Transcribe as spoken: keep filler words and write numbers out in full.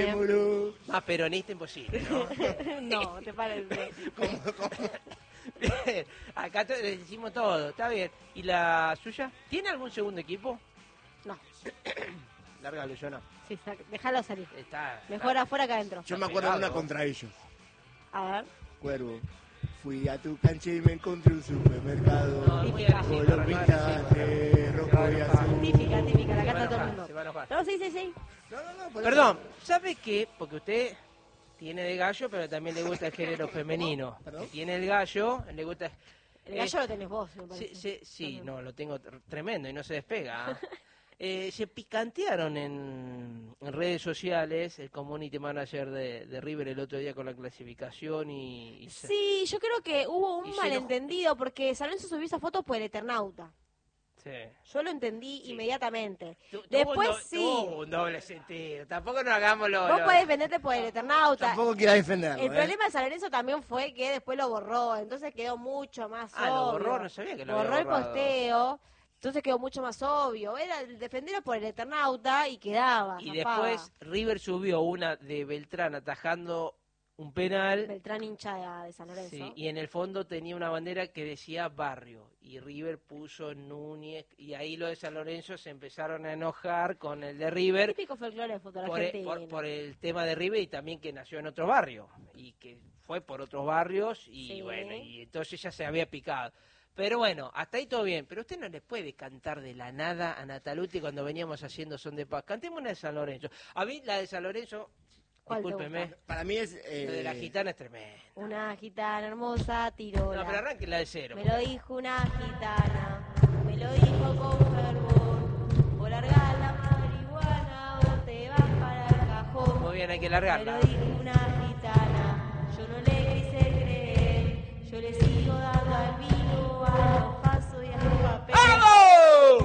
Dejémoslo. Más peronista imposible, ¿no? No, ¿te parece? ¿Cómo, cómo? Bien, acá to- le decimos todo, está bien. ¿Y la suya? ¿Tiene algún segundo equipo? No, Lárgalo, yo no. sí, sac- déjalo salir. Está, Mejor está- afuera que adentro. Yo me acuerdo de una pegado. contra ellos. A ver. Cuervo. Fui a tu cancha y me encontré un supermercado. No, muy Típica. agresivo, Color Rafael, verde, sí, rojo se va a y enojar. azul. Típica, típica, la Se va a canta todo el enojar, mundo. se va a enojar. No, sí, sí, sí. No, no, no, por Perdón, eso. ¿sabe qué? Porque usted tiene de gallo, pero también le gusta el género femenino. ¿Perdón? Tiene el gallo, le gusta... El gallo lo tenés vos, me Sí, parece. sí, sí, no, lo tengo tr- tremendo y no se despega. ¿ah? Eh, se picantearon en, en redes sociales el community manager de, de River el otro día con la clasificación y... y se- Sí, yo creo que hubo Y un se malentendido porque San Lorenzo subió esa foto por el Eternauta. sí. Yo lo entendí Sí. inmediatamente. Tu- tuvo Después un do- sí. tuvo un doble sentido. Tampoco nos hagamos lo... Vos lo- podés defenderte por el Eternauta. Tampoco quiera defenderlo. El ¿eh? problema de San Lorenzo también fue que después lo borró, entonces quedó mucho más Ah, lo obvio. borró, no sabía que lo Borró había el borrado. posteo, entonces quedó mucho más obvio. Era el defenderlo por el Eternauta y quedaba. Y zafaba. después River subió una de Beltrán atajando un penal. Beltrán hincha de, de San Lorenzo. Sí, y en el fondo tenía una bandera que decía Barrio y River puso Núñez y ahí los de San Lorenzo se empezaron a enojar con el de River Típico folclore de fútbol por el, argentino. por- por el tema de River y también que nació en otro barrio y que fue por otros barrios y Sí. bueno, y entonces ya se había picado. Pero bueno, hasta ahí todo bien, pero usted no le puede cantar de la nada a Nataluti cuando veníamos haciendo Son de Paz. Cantemos una de San Lorenzo. A mí la de San Lorenzo, ¿Cuál te discúlpeme, gusta? Para mí es... eh, lo de la gitana es tremendo. Una gitana hermosa tiró No, la- pero arranque la de cero. Me lo dijo una gitana, me lo dijo con fervor. O largar la marihuana o te vas para el cajón. Muy bien, hay que Me largarla. lo dijo una gitana, yo no le quise creer. Yo le sigo dando al vino.